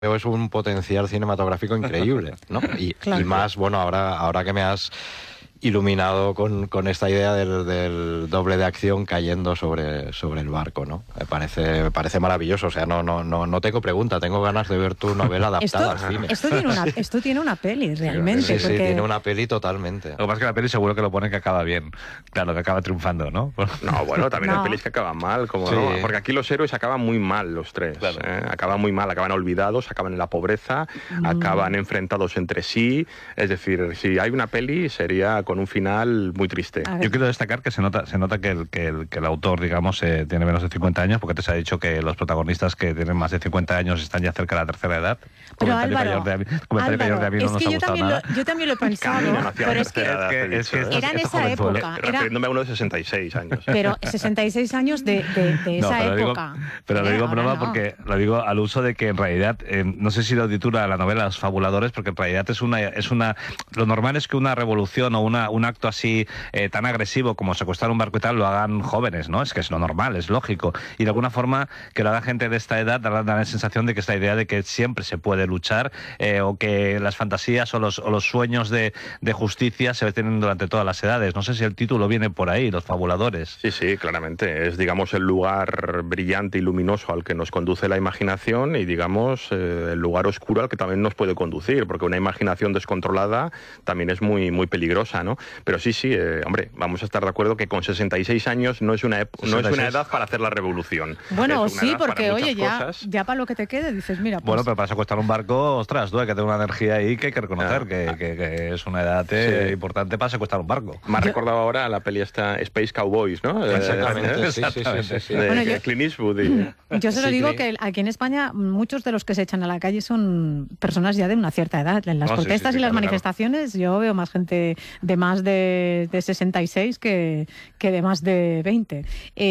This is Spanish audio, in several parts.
es un potencial cinematográfico increíble, ¿no? Y más, bueno, ahora que me has iluminado con esta idea del doble de acción cayendo sobre el barco, ¿no? Me parece maravilloso. O sea, no tengo pregunta, tengo ganas de ver tu novela adaptada al cine. Esto tiene una peli, realmente. Sí, tiene una peli totalmente. Lo que pasa es que la peli seguro que lo pone que acaba bien. Claro, que acaba triunfando, ¿no? No, bueno, también hay pelis que acaban mal, como no. Porque aquí los héroes acaban muy mal, los tres. Claro. Acaban muy mal, acaban olvidados, acaban en la pobreza, acaban enfrentados entre sí. Es decir, si hay una peli, sería con un final muy triste. Yo quiero destacar que se nota que el autor, digamos, tiene menos de 50 años, porque te se ha dicho que los protagonistas que tienen más de 50 años están ya cerca de la tercera edad. Pero Álvaro, es que yo también lo he pensado, pero es que era en esa época. Refiriéndome a uno de 66 años. Pero 66 años de esa época. Pero lo digo en broma porque lo digo al uso de que en realidad, no sé si lo titula la novela Los Fabuladores, porque en realidad es una lo normal es que una revolución o un acto así tan agresivo como secuestrar un barco y tal lo hagan jóvenes, ¿no? Es que es lo normal, es lógico. Y de alguna forma que lo haga gente de esta edad da la sensación de que esta idea de que siempre se puede luchar o que las fantasías o los sueños de justicia se tienen durante todas las edades. No sé si el título viene por ahí, Los Fabuladores. Sí, claramente. Es, digamos, el lugar brillante y luminoso al que nos conduce la imaginación y, digamos, el lugar oscuro al que también nos puede conducir, porque una imaginación descontrolada también es muy, muy peligrosa, ¿no? Pero sí, hombre, vamos a estar de acuerdo que con 66 años no es una edad para hacer la revolución. Bueno, sí, porque oye, ya para lo que te quede dices, mira, pues... Bueno, pero para secuestrar un barco, ostras, tú hay que tener una energía ahí que hay que reconocer, que es una edad importante para secuestrar un barco. Me ha recordado ahora la peli esta Space Cowboys, ¿no? Exactamente, sí. De Clint Eastwood. Yo se lo digo que aquí en España muchos de los que se echan a la calle son personas ya de una cierta edad. En las protestas y las manifestaciones yo veo más gente de más de 66 que de más de 20.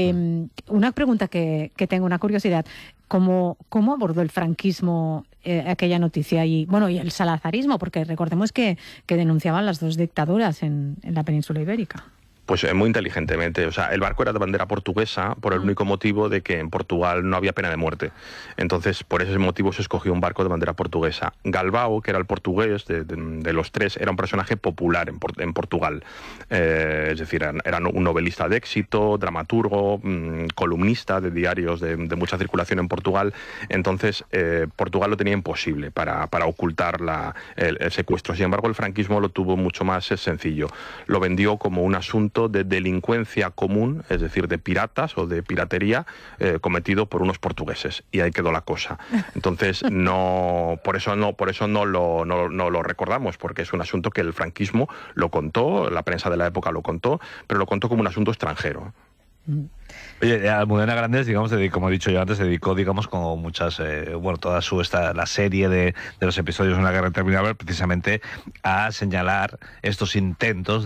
Una pregunta que tengo, una curiosidad. ¿Cómo abordó el franquismo aquella noticia y el salazarismo? Porque recordemos que denunciaban las dos dictaduras en la península ibérica. Pues muy inteligentemente. O sea, el barco era de bandera portuguesa por el único motivo de que en Portugal no había pena de muerte. Entonces, por ese motivo se escogió un barco de bandera portuguesa. Galvao, que era el portugués de los tres, era un personaje popular en Portugal. Es decir, era un novelista de éxito, dramaturgo, columnista de diarios de mucha circulación en Portugal. Entonces, Portugal lo tenía imposible para ocultar el secuestro. Sin embargo, el franquismo lo tuvo mucho más sencillo. Lo vendió como un asunto de delincuencia común, es decir, de piratas o de piratería cometido por unos portugueses, y ahí quedó la cosa. Entonces por eso no lo recordamos, porque es un asunto que el franquismo lo contó, la prensa de la época lo contó, pero lo contó como un asunto extranjero. Oye, Almudena Grandes, digamos, como he dicho yo antes, dedicó, digamos, como muchas, toda la serie de los episodios de Una guerra interminable precisamente a señalar estos intentos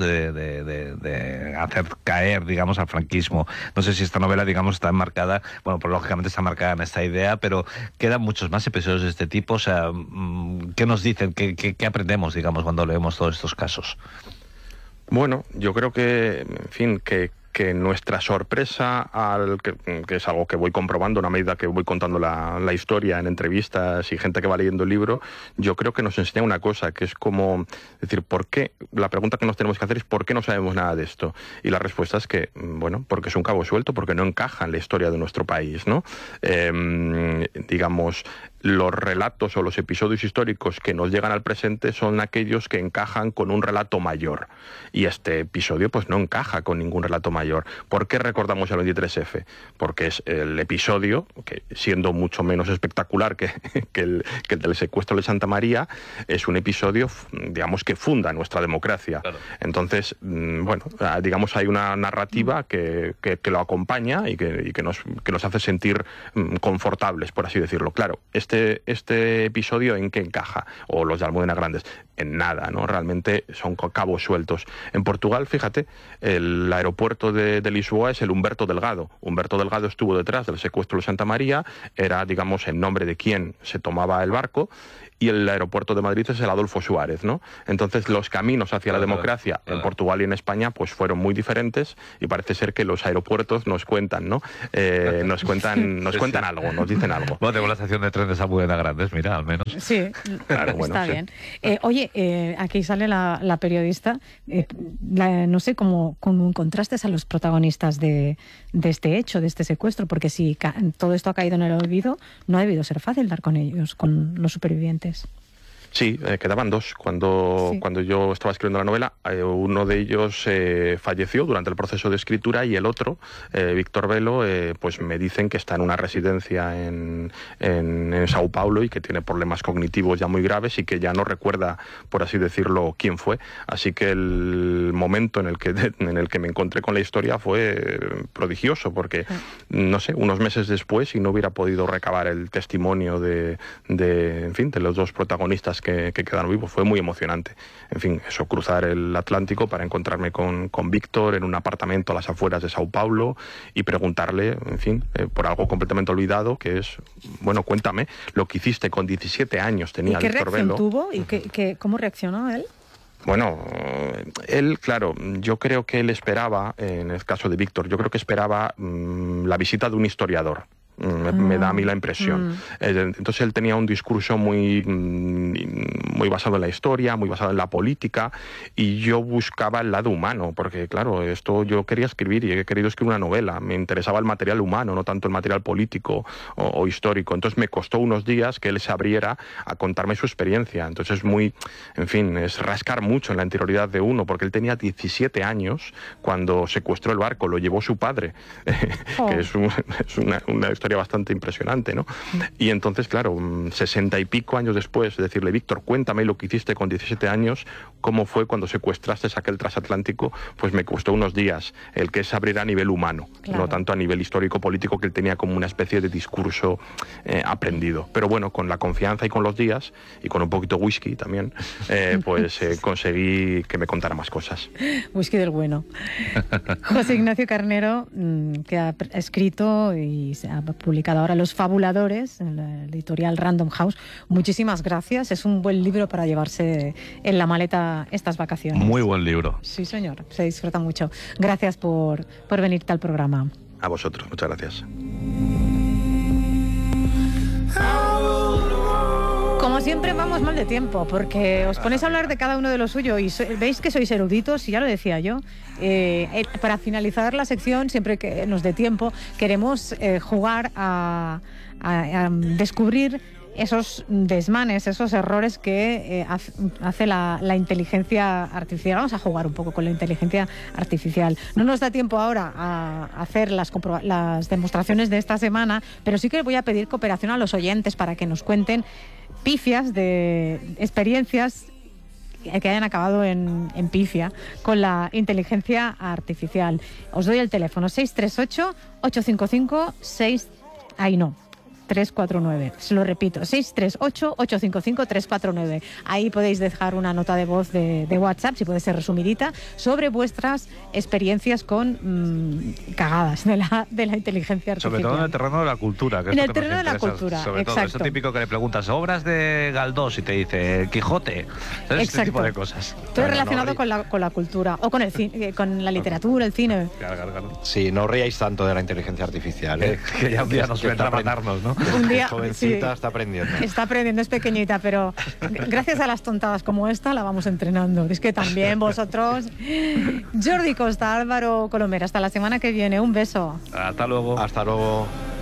de hacer caer, digamos, al franquismo. No sé si esta novela, digamos, está enmarcada, pues lógicamente está marcada en esta idea, pero quedan muchos más episodios de este tipo. O sea, ¿qué nos dicen? ¿Qué aprendemos, digamos, cuando leemos todos estos casos? Bueno, yo creo que, en fin, que nuestra sorpresa, que es algo que voy comprobando a una medida que voy contando la historia en entrevistas y gente que va leyendo el libro, yo creo que nos enseña una cosa, que es como decir, ¿por qué? La pregunta que nos tenemos que hacer es ¿por qué no sabemos nada de esto? Y la respuesta es que, porque es un cabo suelto, porque no encaja en la historia de nuestro país, ¿no? Digamos, los relatos o los episodios históricos que nos llegan al presente son aquellos que encajan con un relato mayor. Y este episodio pues no encaja con ningún relato mayor. ¿Por qué recordamos el 23F? Porque es el episodio, que siendo mucho menos espectacular que el del secuestro de Santa María, es un episodio, digamos, que funda nuestra democracia. Claro. Entonces, digamos, hay una narrativa que lo acompaña y que nos hace sentir confortables, por así decirlo. Claro, este episodio, ¿en qué encaja? O los de Almudena Grandes, en nada, ¿no? Realmente son cabos sueltos. En Portugal, fíjate, el aeropuerto de Lisboa es el Humberto Delgado. Humberto Delgado estuvo detrás del secuestro de Santa María, era, digamos, en nombre de quien se tomaba el barco, y el aeropuerto de Madrid es el Adolfo Suárez, ¿no? Entonces los caminos hacia la democracia en Portugal y en España pues fueron muy diferentes, y parece ser que los aeropuertos nos cuentan, ¿no? Nos cuentan algo, nos dicen algo. Bueno, tengo la estación de tren de cosas muy grandes, mira, al menos. Sí, claro, bueno, está bien. Oye, aquí sale la periodista. No sé cómo contrastes a los protagonistas de este hecho, de este secuestro, porque si todo esto ha caído en el olvido, no ha debido ser fácil dar con ellos, con los supervivientes. Sí, quedaban dos. Cuando yo estaba escribiendo la novela, uno de ellos falleció durante el proceso de escritura y el otro, Víctor Velo, pues me dicen que está en una residencia en Sao Paulo y que tiene problemas cognitivos ya muy graves y que ya no recuerda, por así decirlo, quién fue. Así que el momento en el que me encontré con la historia fue prodigioso, porque, no sé, unos meses después, si no hubiera podido recabar el testimonio de los dos protagonistas que quedaron vivos, fue muy emocionante. En fin, eso, cruzar el Atlántico para encontrarme con Víctor en un apartamento a las afueras de Sao Paulo y preguntarle, en fin, por algo completamente olvidado, que es, bueno, cuéntame lo que hiciste con 17 años, tenía Víctor Velo. ¿Y qué reacción tuvo? ¿Y cómo reaccionó él? Bueno, él, claro, yo creo que él esperaba, en el caso de Víctor, yo creo que esperaba la visita de un historiador. Me da a mí la impresión. Entonces él tenía un discurso muy basado en la historia, muy basado en la política, y yo buscaba el lado humano, porque claro, esto yo quería escribir y he querido escribir una novela, me interesaba el material humano, no tanto el material político o histórico. Entonces me costó unos días que él se abriera a contarme su experiencia. Entonces es rascar mucho en la interioridad de uno, porque él tenía 17 años cuando secuestró el barco, lo llevó su padre, que es una historia bastante impresionante, ¿no? Y entonces, claro, 60 y pico años después, decirle, Víctor, cuéntame lo que hiciste con 17 años, cómo fue cuando secuestraste aquel transatlántico, pues me costó unos días el que se abriera a nivel humano, claro, no tanto a nivel histórico-político, que él tenía como una especie de discurso aprendido. Pero bueno, con la confianza y con los días, y con un poquito de whisky también, conseguí que me contara más cosas. Whisky del bueno. José Ignacio Carnero, que ha escrito y se ha publicado ahora Los Fabuladores, en la editorial Random House. Muchísimas gracias. Es un buen libro para llevarse en la maleta estas vacaciones. Muy buen libro. Sí, señor. Se disfruta mucho. Gracias por venirte al programa. A vosotros. Muchas gracias. Como siempre vamos mal de tiempo, porque os ponéis a hablar de cada uno de lo suyo y veis que sois eruditos, y ya lo decía yo. Para finalizar la sección, siempre que nos dé tiempo, queremos jugar a descubrir esos desmanes, esos errores que hace la inteligencia artificial. Vamos a jugar un poco con la inteligencia artificial. No nos da tiempo ahora a hacer las demostraciones de esta semana, pero sí que voy a pedir cooperación a los oyentes para que nos cuenten pifias de experiencias que hayan acabado en pifia con la inteligencia artificial. Os doy el teléfono 638-855-349. Se lo repito, 638-855-349. Ahí podéis dejar una nota de voz de WhatsApp, si puede ser resumidita, sobre vuestras experiencias con cagadas de la inteligencia artificial. Sobre todo en el terreno de la cultura. Que en el terreno de la cultura, sobre exacto. Todo eso típico que le preguntas, obras de Galdós, y te dice Quijote. ¿Sabes? Este tipo de cosas. Todo relacionado con la cultura, o con el cine, con la literatura, el cine. Claro. Sí, no ríais tanto de la inteligencia artificial. Que ya un día nos vendrá a matarnos, ¿no? Un día, jovencita, sí, está aprendiendo. Está aprendiendo, es pequeñita, pero gracias a las tontadas como esta la vamos entrenando. Es que también vosotros... Jordi Costa, Álvaro Colomera, hasta la semana que viene. Un beso. Hasta luego. Hasta luego.